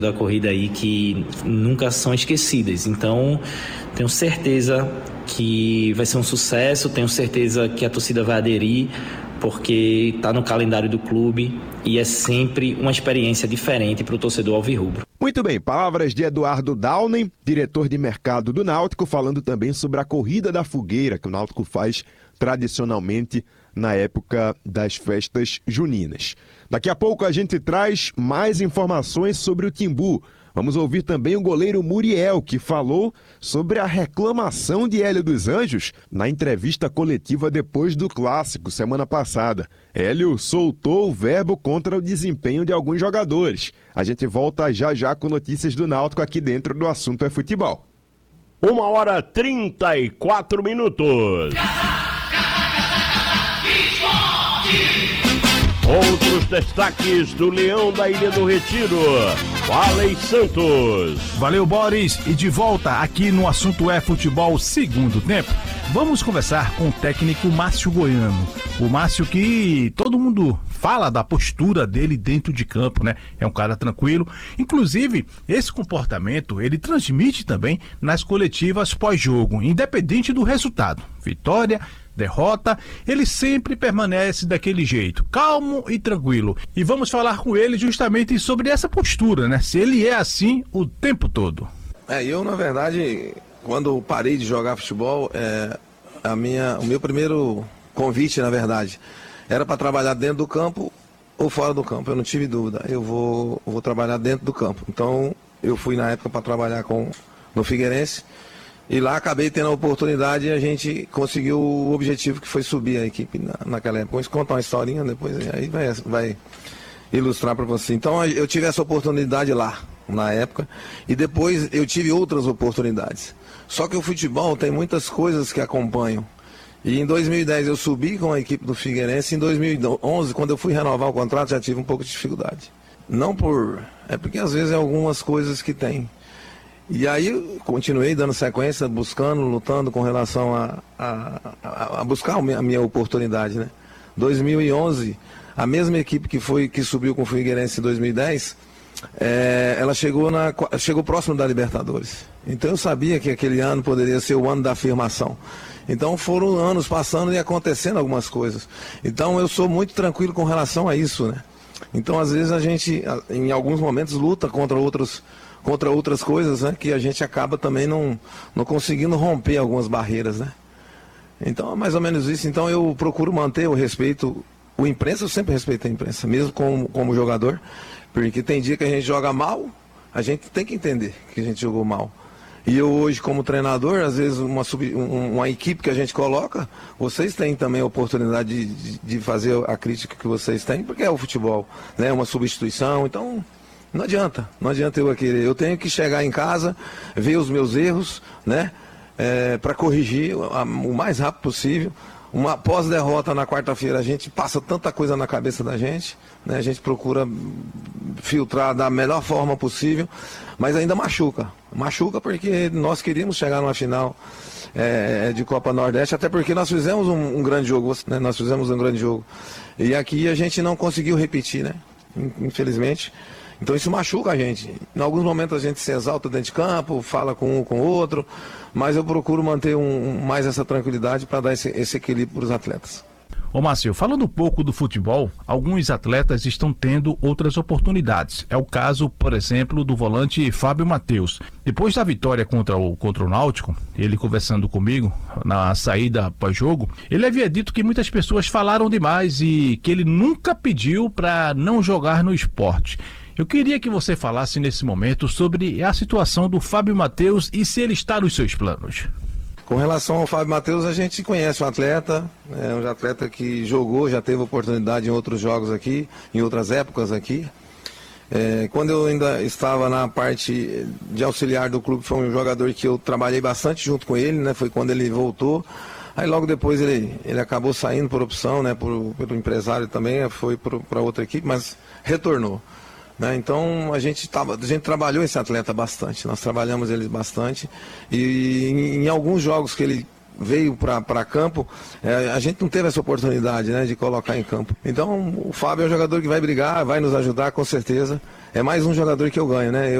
da corrida aí que nunca são esquecidas. Então, tenho certeza que vai ser um sucesso, tenho certeza que a torcida vai aderir, porque está no calendário do clube e é sempre uma experiência diferente para o torcedor alvirrubro. Muito bem, palavras de Eduardo Downing, diretor de mercado do Náutico, falando também sobre a Corrida da Fogueira, que o Náutico faz tradicionalmente na época das festas juninas. Daqui a pouco a gente traz mais informações sobre o Timbu. Vamos ouvir também o goleiro Muriel, que falou sobre a reclamação de Hélio dos Anjos na entrevista coletiva depois do Clássico, semana passada. Hélio soltou o verbo contra o desempenho de alguns jogadores. A gente volta já já com notícias do Náutico aqui dentro do Assunto é Futebol. 1h34. Outros destaques do Leão da Ilha do Retiro, Waley Santos. Valeu, Boris. E de volta aqui no Assunto é Futebol, segundo tempo. Vamos conversar com o técnico Márcio Goiano. O Márcio que todo mundo fala da postura dele dentro de campo, né? É um cara tranquilo. Inclusive, esse comportamento ele transmite também nas coletivas pós-jogo, independente do resultado. Vitória, derrota, ele sempre permanece daquele jeito, calmo e tranquilo. E vamos falar com ele justamente sobre essa postura, né? Se ele é assim o tempo todo. Eu, na verdade, quando parei de jogar futebol, o meu primeiro convite, na verdade, era para trabalhar dentro do campo ou fora do campo. Eu não tive dúvida, eu vou trabalhar dentro do campo. Então, eu fui na época para trabalhar no Figueirense. E lá acabei tendo a oportunidade e a gente conseguiu o objetivo que foi subir a equipe naquela época. Vamos contar uma historinha depois, aí vai ilustrar para você. Então eu tive essa oportunidade lá, na época, e depois eu tive outras oportunidades. Só que o futebol tem muitas coisas que acompanham. E em 2010 eu subi com a equipe do Figueirense, em 2011, quando eu fui renovar o contrato, já tive um pouco de dificuldade. É porque às vezes é algumas coisas que tem. E aí eu continuei dando sequência, buscando, lutando com relação a buscar a minha oportunidade, né? 2011, a mesma equipe que subiu com o Figueirense em 2010, ela chegou próximo da Libertadores. Então eu sabia que aquele ano poderia ser o ano da afirmação. Então foram anos passando e acontecendo algumas coisas. Então eu sou muito tranquilo com relação a isso, né? Então às vezes a gente, em alguns momentos, luta contra outras coisas, né, que a gente acaba também não conseguindo romper algumas barreiras, né? Então é mais ou menos isso. Então eu procuro manter o respeito, o imprensa, eu sempre respeitei a imprensa, mesmo como jogador, porque tem dia que a gente joga mal, a gente tem que entender que a gente jogou mal. E eu hoje como treinador, às vezes uma equipe que a gente coloca, vocês têm também a oportunidade de fazer a crítica que vocês têm, porque é o futebol, né, uma substituição, então... Não adianta eu querer. Eu tenho que chegar em casa, ver os meus erros, né? Para corrigir o mais rápido possível. Uma pós-derrota na quarta-feira, a gente passa tanta coisa na cabeça da gente, né? A gente procura filtrar da melhor forma possível, mas ainda machuca. Machuca porque nós queríamos chegar numa final de Copa Nordeste, até porque nós fizemos um grande jogo, né? Nós fizemos um grande jogo. E aqui a gente não conseguiu repetir, né? Infelizmente. Então isso machuca a gente. Em alguns momentos a gente se exalta dentro de campo, fala com um com o outro, mas eu procuro manter mais essa tranquilidade para dar esse equilíbrio para os atletas. Ô Márcio, falando um pouco do futebol, alguns atletas estão tendo outras oportunidades. É o caso, por exemplo, do volante Fábio Matheus. Depois da vitória contra o Náutico, ele conversando comigo na saída pós-jogo, ele havia dito que muitas pessoas falaram demais e que ele nunca pediu para não jogar no esporte. Eu queria que você falasse nesse momento sobre a situação do Fábio Matheus e se ele está nos seus planos. Com relação ao Fábio Matheus, a gente conhece o atleta, é um atleta que jogou, já teve oportunidade em outros jogos aqui, em outras épocas aqui. Quando eu ainda estava na parte de auxiliar do clube, foi um jogador que eu trabalhei bastante junto com ele, né? Foi quando ele voltou. Aí logo depois ele acabou saindo por opção, né? Pelo empresário também, foi para outra equipe, mas retornou. Então a gente trabalhou esse atleta bastante, nós trabalhamos ele bastante e em alguns jogos que ele veio para campo, a gente não teve essa oportunidade, né, de colocar em campo. Então o Fábio é um jogador que vai brigar, vai nos ajudar com certeza. é mais um jogador que eu ganho, né?